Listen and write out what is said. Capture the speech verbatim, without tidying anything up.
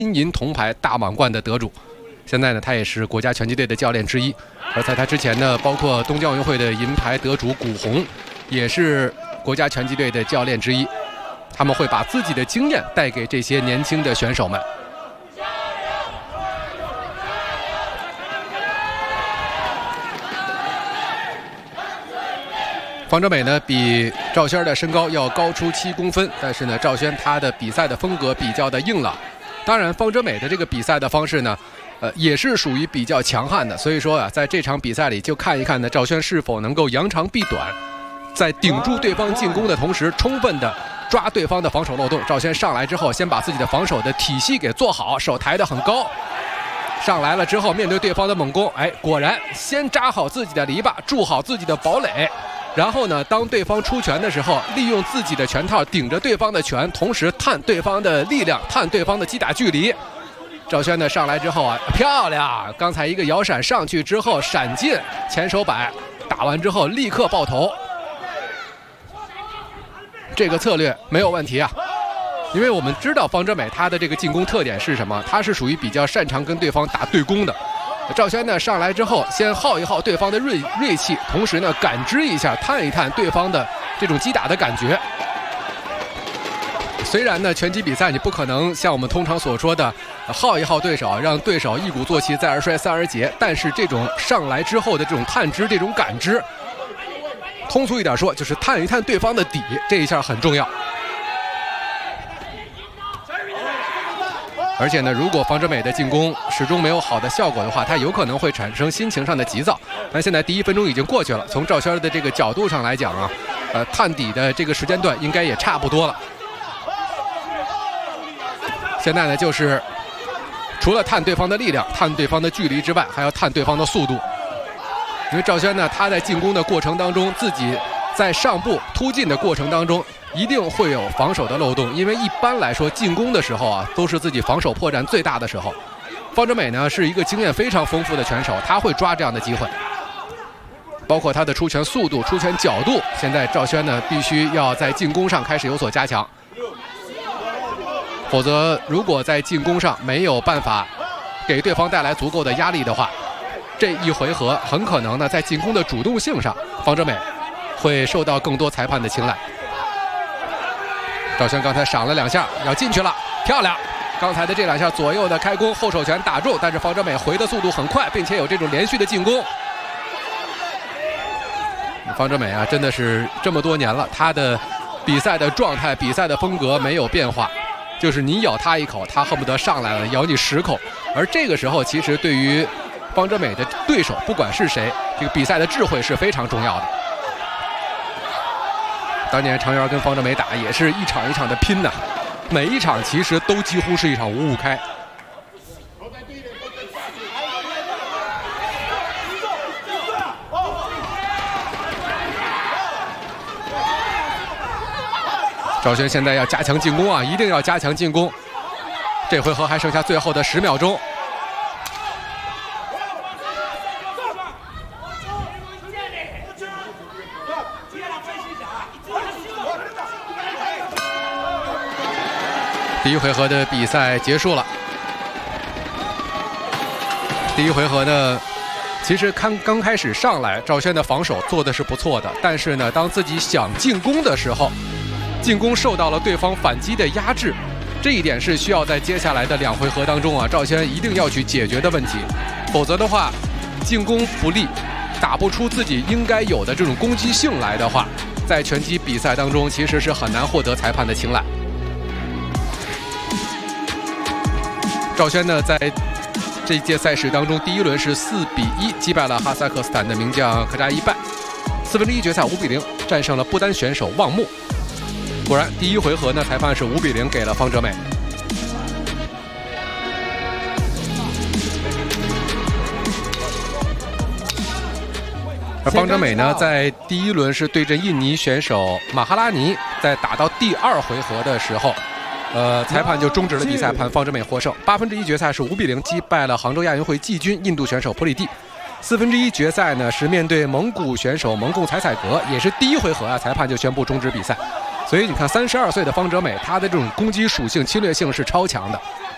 金银铜牌大满贯的得主。现在呢，他也是国家拳击队的教练之一。而在他之前呢，包括东京奥运会的银牌得主古红，也是国家拳击队的教练之一。他们会把自己的经验带给这些年轻的选手们。 方哲美呢，比赵轩的身高要高出七公分，但是呢，赵轩他的比赛的风格比较的硬朗。当然，方哲美的这个比赛的方式呢，呃，也是属于比较强悍的。所以说啊，在这场比赛里，就看一看呢，赵轩是否能够扬长避短，在顶住对方进攻的同时，充分的抓对方的防守漏洞。赵轩上来之后，先把自己的防守的体系给做好，手抬得很高。 上来了之后，面对对方的猛攻，哎，果然先扎好自己的篱笆，筑好自己的堡垒，然后呢，当对方出拳的时候，利用自己的拳套顶着对方的拳，同时探对方的力量，探对方的击打距离。赵轩呢上来之后啊，漂亮！刚才一个摇闪上去之后，闪进前手摆，打完之后立刻爆头，这个策略没有问题啊。 因为我们知道方哲美他的这个进攻特点是什么？他是属于比较擅长跟对方打对攻的。赵轩呢上来之后，先耗一耗对方的锐锐气，同时呢感知一下、探一探对方的这种击打的感觉。虽然呢拳击比赛你不可能像我们通常所说的耗一耗对手，让对手一鼓作气，再而衰，三而竭。但是这种上来之后的这种探知、这种感知，通俗一点说，就是探一探对方的底，这一下很重要。 而且呢，如果方哲美的进攻始终没有好的效果的话，他有可能会产生心情上的急躁。但现在第一分钟已经过去了，从赵轩的这个角度上来讲啊，呃，探底的这个时间段应该也差不多了。现在呢，就是除了探对方的力量、探对方的距离之外，还要探对方的速度。因为赵轩呢，他在进攻的过程当中，自己在上步突进的过程当中。 一定会有防守的漏洞，因为一般来说进攻的时候啊，都是自己防守破绽最大的时候。方哲美呢是一个经验非常丰富的拳手，他会抓这样的机会，包括他的出拳速度、出拳角度。现在赵轩呢必须要在进攻上开始有所加强，否则如果在进攻上没有办法给对方带来足够的压力的话，这一回合很可能呢在进攻的主动性上，方哲美会受到更多裁判的青睐。 赵轩刚才闪了两下，要进去了，漂亮！刚才的这两下左右的开弓，后手拳打中，但是方哲美回的速度很快，并且有这种连续的进攻。方哲美啊，真的是这么多年了，他的比赛的状态、比赛的风格没有变化，就是你咬他一口，他恨不得上来了咬你十口。而这个时候，其实对于方哲美的对手，不管是谁，这个比赛的智慧是非常重要的。 当年常源跟方哲美打也是一场一场的拼呐，每一场其实都几乎是一场五五开。赵轩现在要加强进攻啊，一定要加强进攻。这回合还剩下最后的十秒钟。 第一回合的比赛结束了。第一回合呢，其实刚刚开始上来，赵轩的防守做的是不错的，但是呢，当自己想进攻的时候，进攻受到了对方反击的压制，这一点是需要在接下来的两回合当中啊，赵轩一定要去解决的问题，否则的话，进攻不利，打不出自己应该有的这种攻击性来的话，在拳击比赛当中其实是很难获得裁判的青睐。 赵轩呢，在这一届赛事当中，第一轮是四比一击败了哈萨克斯坦的名将科扎伊拜，四分之一决赛五比零战胜了不丹选手旺木。果然，第一回合呢，裁判是五比零给了方哲美。而方哲美呢，在第一轮是对阵印尼选手马哈拉尼，在打到第二回合的时候。 呃，裁判就终止了比赛，判方哲美获胜。八分之一决赛是五比零击败了杭州亚运会季军印度选手普里蒂。四分之一决赛呢是面对蒙古选手蒙贡采采格，也是第一回合啊，裁判就宣布终止比赛。所以你看，三十二岁的方哲美，他的这种攻击属性、侵略性是超强的。